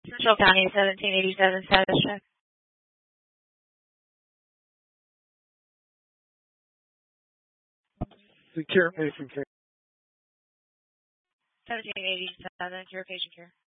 Central County, 1787 status check. The care patient care. 1787, care patient care.